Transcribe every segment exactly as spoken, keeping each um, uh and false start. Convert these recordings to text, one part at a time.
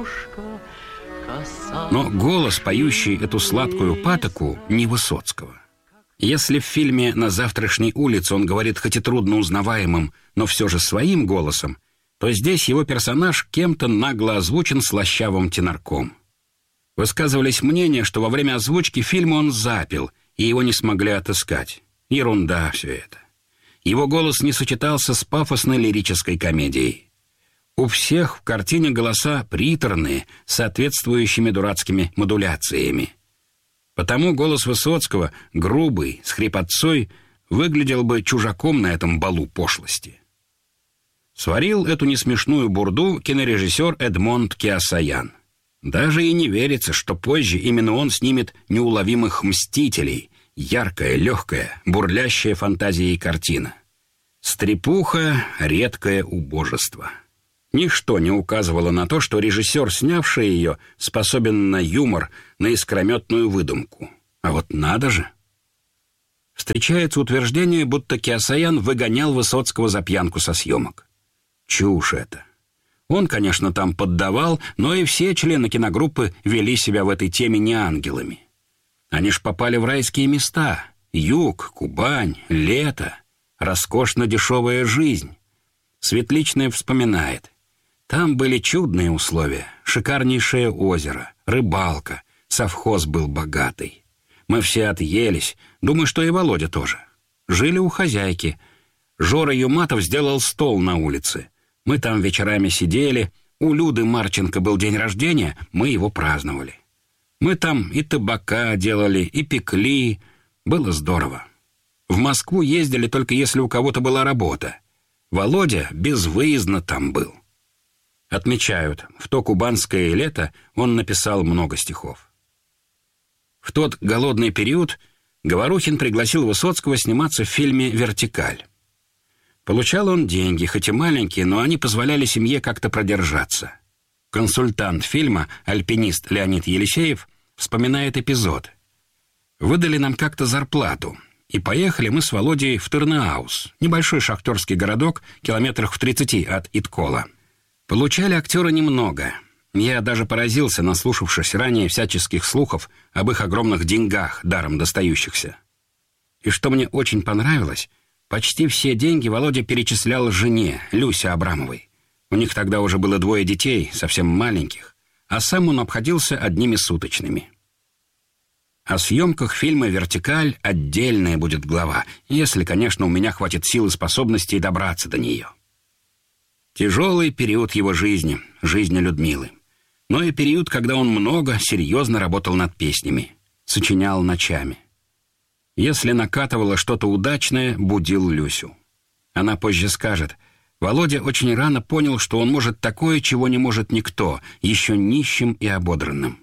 Но голос, поющий эту сладкую патоку, не Высоцкого. Если в фильме «На завтрашней улице» он говорит хоть и трудно узнаваемым, но все же своим голосом, то здесь его персонаж кем-то нагло озвучен слащавым тенорком. Высказывались мнения, что во время озвучки фильма он запил, и его не смогли отыскать. Ерунда все это. Его голос не сочетался с пафосной лирической комедией. У всех в картине голоса приторные, с соответствующими дурацкими модуляциями. Потому голос Высоцкого, грубый, с хрипотцой, выглядел бы чужаком на этом балу пошлости. Сварил эту несмешную бурду кинорежиссер Эдмонд Кеосаян. Даже и не верится, что позже именно он снимет «Неуловимых мстителей», яркая, легкая, бурлящая фантазией картина. Стрепуха — редкое убожество. Ничто не указывало на то, что режиссер, снявший ее, способен на юмор, на искрометную выдумку. А вот надо же! Встречается утверждение, будто Кеосаян выгонял Высоцкого за пьянку со съемок. Чушь это. Он, конечно, там поддавал, но и все члены киногруппы вели себя в этой теме не ангелами. Они ж попали в райские места. Юг, Кубань, лето, роскошно дешевая жизнь. Светличная вспоминает. Там были чудные условия, шикарнейшее озеро, рыбалка, совхоз был богатый. Мы все отъелись, думаю, что и Володя тоже. Жили у хозяйки. Жора Юматов сделал стол на улице. Мы там вечерами сидели, у Люды Марченко был день рождения, мы его праздновали. Мы там и табака делали, и пекли, было здорово. В Москву ездили только если у кого-то была работа. Володя безвыездно там был. Отмечают, в то кубанское лето он написал много стихов. В тот голодный период Говорухин пригласил Высоцкого сниматься в фильме «Вертикаль». Получал он деньги, хоть и маленькие, но они позволяли семье как-то продержаться. Консультант фильма, альпинист Леонид Елисеев, вспоминает эпизод. «Выдали нам как-то зарплату, и поехали мы с Володей в Тырныауз, небольшой шахтерский городок, километрах в тридцати от Иткола. Получали актеры немного. Я даже поразился, наслушавшись ранее всяческих слухов об их огромных деньгах, даром достающихся. И что мне очень понравилось, почти все деньги Володя перечислял жене, Люсе Абрамовой. У них тогда уже было двое детей, совсем маленьких, а сам он обходился одними суточными. О съемках фильма «Вертикаль» отдельная будет глава, если, конечно, у меня хватит сил и способностей добраться до нее. Тяжелый период его жизни, жизни Людмилы. Но и период, когда он много, серьезно работал над песнями, сочинял ночами. Если накатывало что-то удачное, будил Люсю. Она позже скажет: «Володя очень рано понял, что он может такое, чего не может никто, еще нищим и ободранным».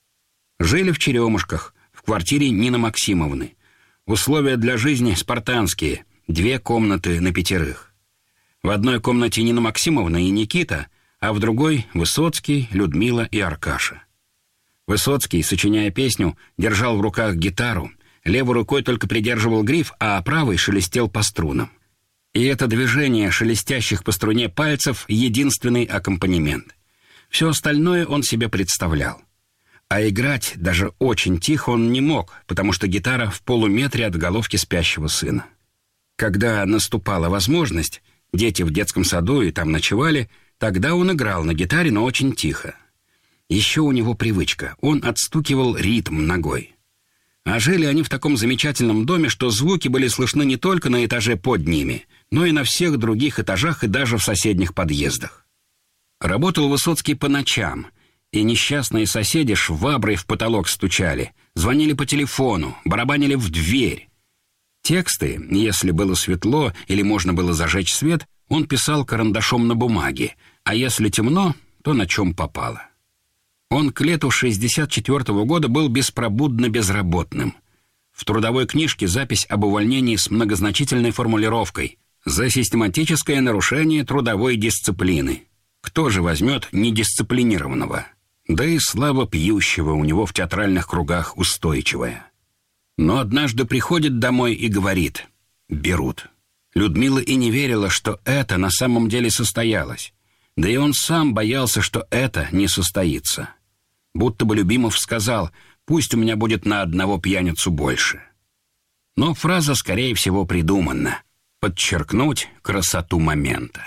Жили в Черемушках, в квартире Нины Максимовны. Условия для жизни спартанские, две комнаты на пятерых. В одной комнате Нина Максимовна и Никита, а в другой — Высоцкий, Людмила и Аркаша. Высоцкий, сочиняя песню, держал в руках гитару, левой рукой только придерживал гриф, а правой шелестел по струнам. И это движение шелестящих по струне пальцев — единственный аккомпанемент. Все остальное он себе представлял. А играть даже очень тихо он не мог, потому что гитара в полуметре от головки спящего сына. Когда наступала возможность, дети в детском саду и там ночевали, тогда он играл на гитаре, но очень тихо. Еще у него привычка, он отстукивал ритм ногой. А жили они в таком замечательном доме, что звуки были слышны не только на этаже под ними, но и на всех других этажах и даже в соседних подъездах. Работал Высоцкий по ночам, и несчастные соседи шваброй в потолок стучали, звонили по телефону, барабанили в дверь. Тексты, если было светло или можно было зажечь свет, он писал карандашом на бумаге, а если темно, то на чем попало. Он к лету шестьдесят четвёртого года был беспробудно безработным. В трудовой книжке запись об увольнении с многозначительной формулировкой «За систематическое нарушение трудовой дисциплины». Кто же возьмет недисциплинированного? Да и слава пьющего у него в театральных кругах устойчивая. Но однажды приходит домой и говорит: «Берут». Людмила и не верила, что это на самом деле состоялось. Да и он сам боялся, что это не состоится. Будто бы Любимов сказал: «Пусть у меня будет на одного пьяницу больше». Но фраза, скорее всего, придумана. Подчеркнуть красоту момента.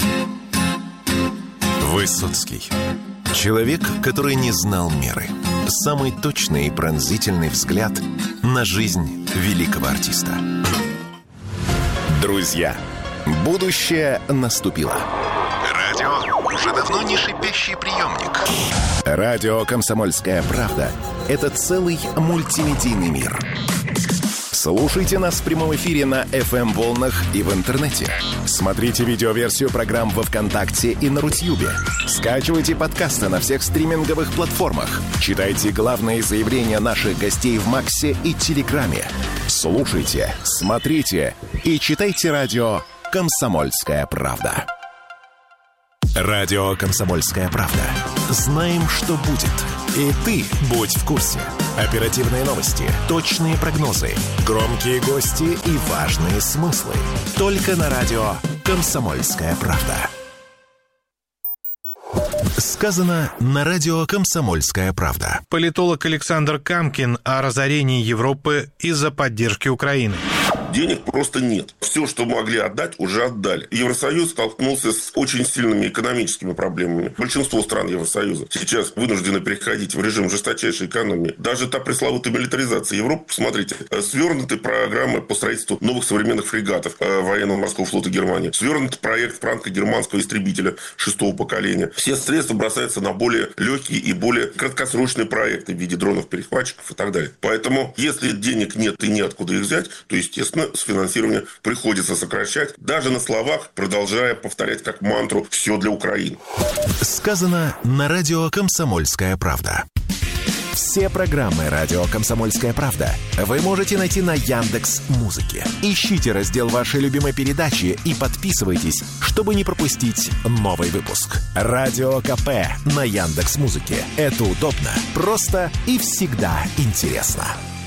Высоцкий. Человек, который не знал меры. Самый точный и пронзительный взгляд на жизнь великого артиста. Друзья, будущее наступило. Радио уже давно не шипящий приемник. Радио «Комсомольская правда» — это целый мультимедийный мир. Слушайте нас в прямом эфире на эф эм-волнах и в интернете. Смотрите видеоверсию программ во ВКонтакте и на Рутьюбе. Скачивайте подкасты на всех стриминговых платформах. Читайте главные заявления наших гостей в Максе и Телеграме. Слушайте, смотрите и читайте радио «Комсомольская правда». Радио «Комсомольская правда». Знаем, что будет. И ты будь в курсе. Оперативные новости, точные прогнозы, громкие гости и важные смыслы. Только на радио «Комсомольская правда». Сказано на радио «Комсомольская правда». Политолог Александр Камкин о разорении Европы из-за поддержки Украины. Денег просто нет. Все, что могли отдать, уже отдали. Евросоюз столкнулся с очень сильными экономическими проблемами. Большинство стран Евросоюза сейчас вынуждены переходить в режим жесточайшей экономии. Даже та пресловутая милитаризация Европы, посмотрите, свернуты программы по строительству новых современных фрегатов военного морского флота Германии. Свернут проект франко-германского истребителя шестого поколения. Все средства бросаются на более легкие и более краткосрочные проекты в виде дронов-перехватчиков и так далее. Поэтому, если денег нет и неоткуда их взять, то, естественно, с финансированием приходится сокращать, даже на словах, продолжая повторять как мантру «все для Украины». Сказано на радио «Комсомольская правда». Все программы радио «Комсомольская правда» вы можете найти на Яндекс.Музыке. Ищите раздел вашей любимой передачи и подписывайтесь, чтобы не пропустить новый выпуск. Радио КП на Яндекс.Музыке. Это удобно, просто и всегда интересно.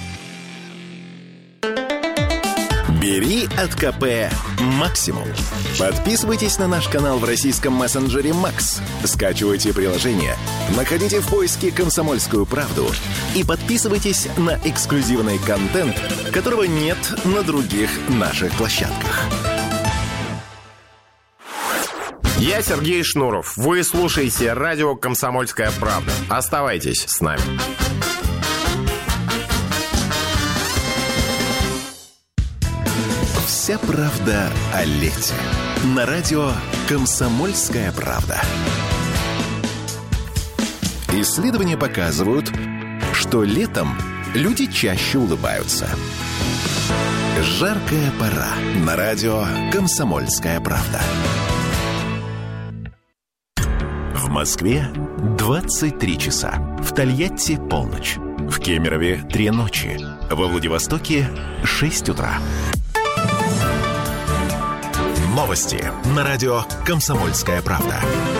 Бери от КП максимум. Подписывайтесь на наш канал в российском мессенджере Макс. Скачивайте приложение, находите в поиске «Комсомольскую правду» и подписывайтесь на эксклюзивный контент, которого нет на других наших площадках. Я Сергей Шнуров. Вы слушаете радио «Комсомольская правда». Оставайтесь с нами. Вся правда о лете. На радио «Комсомольская правда». Исследования показывают, что летом люди чаще улыбаются. Жаркая пора. На радио «Комсомольская правда». В Москве двадцать три часа. В Тольятти полночь. В Кемерове три ночи. Во Владивостоке шесть утра. Новости на радио «Комсомольская правда».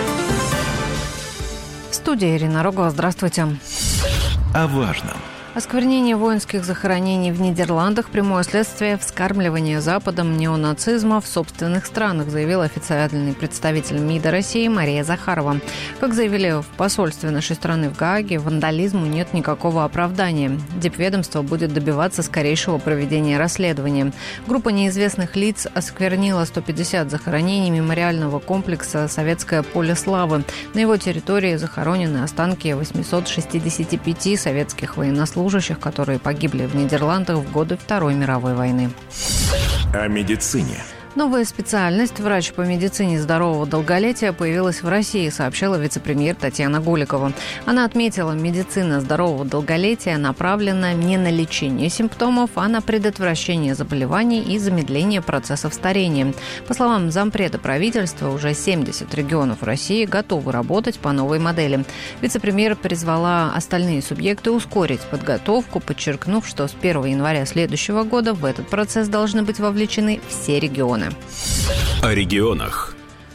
Студия Ирина Рогова. Здравствуйте. О важном. Осквернение воинских захоронений в Нидерландах – прямое следствие вскармливания Западом неонацизма в собственных странах, заявил официальный представитель МИДа России Мария Захарова. Как заявили в посольстве нашей страны в Гааге, вандализму нет никакого оправдания. Дипведомство будет добиваться скорейшего проведения расследования. Группа неизвестных лиц осквернила сто пятьдесят захоронений мемориального комплекса «Советское поле славы». На его территории захоронены останки восемьсот шестидесяти пяти советских военнослужащих, которые погибли в Нидерландах в годы Второй мировой войны. О медицине. Новая специальность «Врач по медицине здорового долголетия» появилась в России, сообщила вице-премьер Татьяна Голикова. Она отметила, медицина здорового долголетия направлена не на лечение симптомов, а на предотвращение заболеваний и замедление процессов старения. По словам зампреда правительства, уже семьдесят регионов России готовы работать по новой модели. Вице-премьер призвала остальные субъекты ускорить подготовку, подчеркнув, что с первого января следующего года в этот процесс должны быть вовлечены все регионы. О регионах.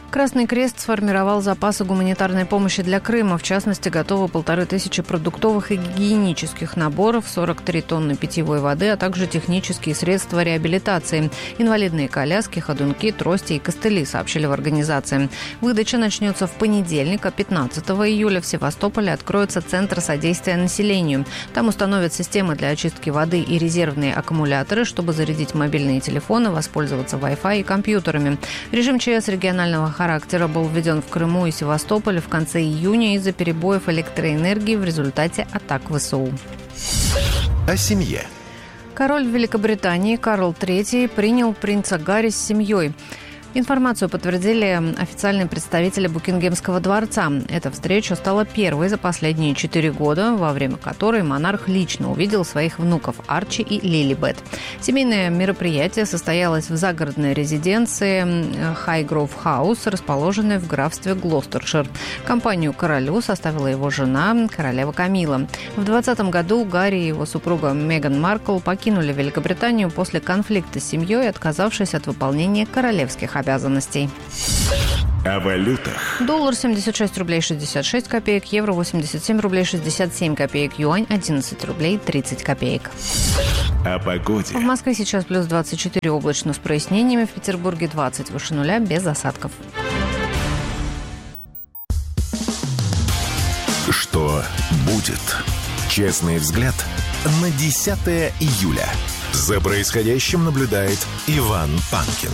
Красный Крест сформировал запасы гуманитарной помощи для Крыма. В частности, готовы полторы тысячи продуктовых и гигиенических наборов, сорок три тонны питьевой воды, а также технические средства реабилитации, инвалидные коляски, ходунки, трости и костыли, сообщили в организации. Выдача начнется в понедельник, а пятнадцатого июля в Севастополе откроется Центр содействия населению. Там установят системы для очистки воды и резервные аккумуляторы, чтобы зарядить мобильные телефоны, воспользоваться Wi-Fi и компьютерами. Режим ЧС регионального характера был введен в Крыму и Севастополе в конце июня из-за перебоев электроэнергии в результате атак ВСУ. О семье. Король Великобритании Карл третий принял принца Гарри с семьей. Информацию подтвердили официальные представители Букингемского дворца. Эта встреча стала первой за последние четыре года, во время которой монарх лично увидел своих внуков Арчи и Лилибет. Семейное мероприятие состоялось в загородной резиденции Хайгроув Хаус, расположенной в графстве Глостершир. Компанию королю составила его жена, королева Камила. В двадцатом году Гарри и его супруга Меган Маркл покинули Великобританию после конфликта с семьей, отказавшись от выполнения королевских обязанностей. О валютах. Доллар семьдесят шесть рублей шестьдесят шесть копеек, евро восемьдесят семь рублей шестьдесят семь копеек, юань одиннадцать рублей тридцать копеек. О погоде. В Москве сейчас плюс двадцать четыре, облачно с прояснениями, в Петербурге двадцать, выше нуля, без осадков. Что будет? Честный взгляд на десятое июля. За происходящим наблюдает Иван Панкин.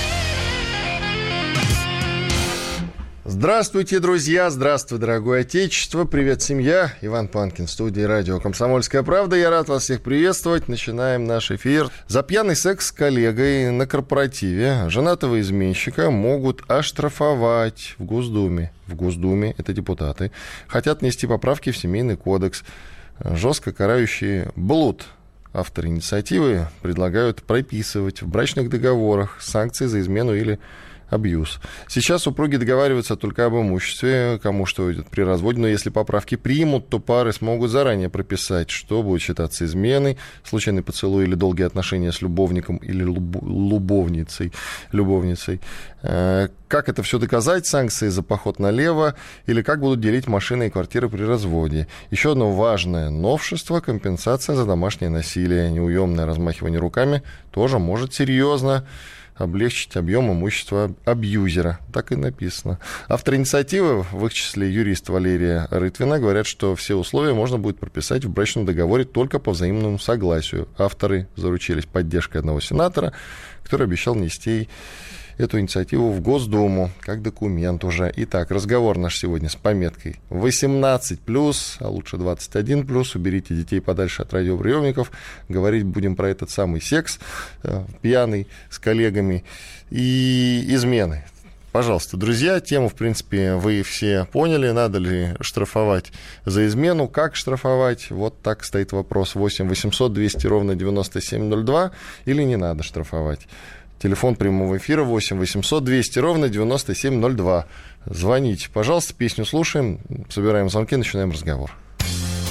Здравствуйте, друзья! Здравствуй, дорогое отечество! Привет, семья! Иван Панкин, в студии радио «Комсомольская правда». Я рад вас всех приветствовать. Начинаем наш эфир. За пьяный секс с коллегой на корпоративе женатого изменщика могут оштрафовать в Госдуме. В Госдуме, это депутаты, хотят внести поправки в Семейный кодекс, жестко карающие блуд. Авторы инициативы предлагают прописывать в брачных договорах санкции за измену или абьюз. Сейчас супруги договариваются только об имуществе, кому что идет при разводе, но если поправки примут, то пары смогут заранее прописать, что будет считаться изменой, случайный поцелуй или долгие отношения с любовником или люб- любовницей, любовницей. Как это все доказать? Санкции за поход налево или как будут делить машины и квартиры при разводе? Еще одно важное новшество – компенсация за домашнее насилие. Неуемное размахивание руками тоже может серьезно облегчить объем имущества абьюзера. Так и написано. Авторы инициативы, в их числе юрист Валерия Рытвина, говорят, что все условия можно будет прописать в брачном договоре только по взаимному согласию. Авторы заручились поддержкой одного сенатора, который обещал нести эту инициативу в Госдуму как документ уже. Итак, разговор наш сегодня с пометкой восемнадцать плюс, а лучше двадцать один плюс. Уберите детей подальше от радиоприемников. Говорить будем про этот самый секс пьяный с коллегами и измены. Пожалуйста, друзья, тему, в принципе, вы все поняли. Надо ли штрафовать за измену? Как штрафовать? Вот так стоит вопрос. восемь восемьсот двести ровно девяносто семь ноль два. Или не надо штрафовать? Телефон прямого эфира восемь восемьсот двести ровно девяносто семь ноль два. Звоните, пожалуйста, песню слушаем, собираем звонки, начинаем разговор.